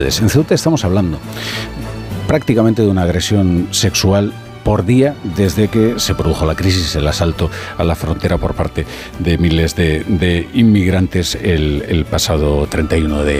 En Ceuta estamos hablando prácticamente de una agresión sexual por día desde que se produjo la crisis, el asalto a la frontera por parte de miles de inmigrantes el pasado 31